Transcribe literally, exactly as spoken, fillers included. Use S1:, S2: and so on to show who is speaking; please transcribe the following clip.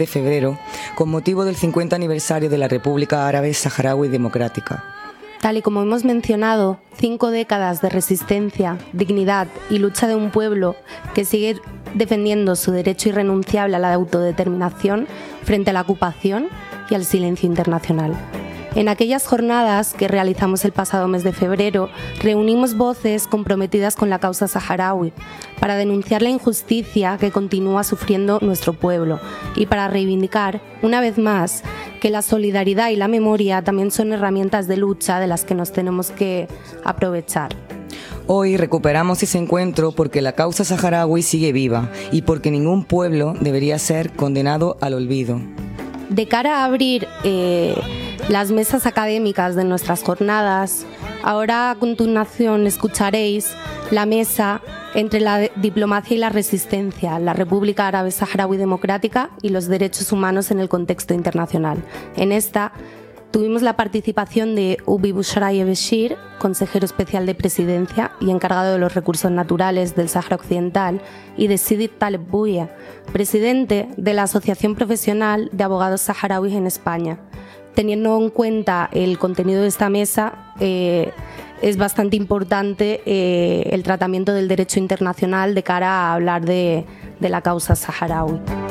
S1: de febrero con motivo del cincuenta aniversario de la República Árabe Saharaui Democrática.
S2: Tal y como hemos mencionado, cinco décadas de resistencia, dignidad y lucha de un pueblo que sigue defendiendo su derecho irrenunciable a la autodeterminación frente a la ocupación y al silencio internacional. En aquellas jornadas que realizamos el pasado mes de febrero, reunimos voces comprometidas con la causa saharaui para denunciar la injusticia que continúa sufriendo nuestro pueblo y para reivindicar, una vez más, que la solidaridad y la memoria también son herramientas de lucha de las que nos tenemos que aprovechar.
S1: Hoy recuperamos ese encuentro porque la causa saharaui sigue viva y porque ningún pueblo debería ser condenado al olvido.
S2: De cara a abrir eh, las mesas académicas de nuestras jornadas, ahora a continuación escucharéis la mesa entre la diplomacia y la resistencia, la República Árabe Saharaui Democrática y los derechos humanos en el contexto internacional. En esta tuvimos la participación de Ubi Bushra Beshir, consejero especial de Presidencia y encargado de los recursos naturales del Sáhara Occidental, y de Sidi Taleb Bouya, presidente de la Asociación Profesional de Abogados Saharauis en España. Teniendo en cuenta el contenido de esta mesa, eh, es bastante importante eh, el tratamiento del derecho internacional de cara a hablar de, de la causa saharaui.